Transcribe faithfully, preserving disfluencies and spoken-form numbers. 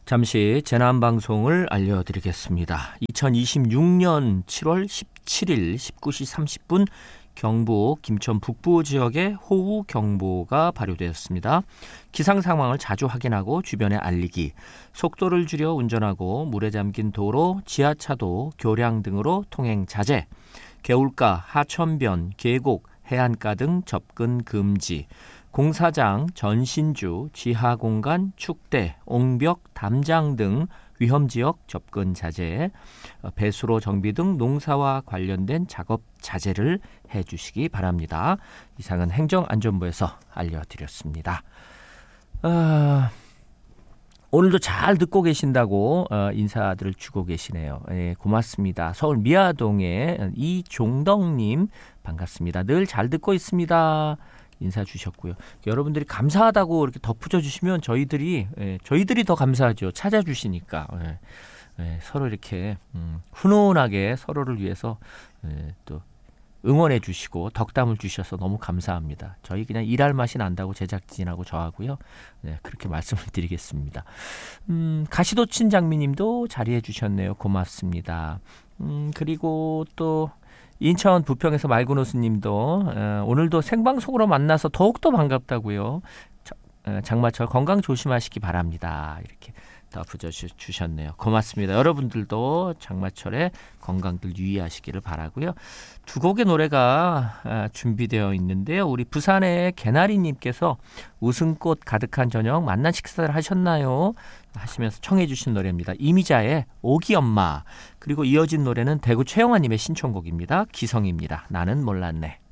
잠시 재난방송을 알려드리겠습니다. 이천이십육년 칠월 십칠일 십구 시 삼십 분 경북 김천 북부 지역에 호우경보가 발효되었습니다. 기상 상황을 자주 확인하고 주변에 알리기, 속도를 줄여 운전하고 물에 잠긴 도로, 지하차도, 교량 등으로 통행 자제, 개울가, 하천변, 계곡, 해안가 등 접근 금지, 공사장, 전신주, 지하공간, 축대, 옹벽, 담장 등 위험지역 접근 자제, 배수로 정비 등 농사와 관련된 작업 자제를 해주시기 바랍니다. 이상은 행정안전부에서 알려드렸습니다. 아, 오늘도 잘 듣고 계신다고 어, 인사들을 주고 계시네요. 예, 고맙습니다. 서울 미아동의 이종덕님 반갑습니다. 늘 잘 듣고 있습니다. 인사 주셨고요. 여러분들이 감사하다고 이렇게 덧붙여 주시면 저희들이 예, 저희들이 더 감사하죠. 찾아주시니까 예, 예, 서로 이렇게 음, 훈훈하게 서로를 위해서 예, 또 응원해 주시고 덕담을 주셔서 너무 감사합니다. 저희 그냥 일할 맛이 난다고 제작진하고 저하고요. 네, 그렇게 말씀을 드리겠습니다. 음, 가시도친 장미님도 자리해 주셨네요. 고맙습니다. 음, 그리고 또 인천 부평에서 말구노스님도 어, 오늘도 생방송으로 만나서 더욱더 반갑다고요. 저, 어, 장마철 건강 조심하시기 바랍니다. 이렇게 덧붙여 주셨네요. 고맙습니다. 여러분들도 장마철에 건강들 유의하시기를 바라고요. 두 곡의 노래가 아, 준비되어 있는데요. 우리 부산의 개나리님께서 웃음꽃 가득한 저녁 만난 식사를 하셨나요? 하시면서 청해 주신 노래입니다. 이미자의 오기엄마. 그리고 이어진 노래는 대구 최영아님의 신청곡입니다. 기성입니다. 나는 몰랐네.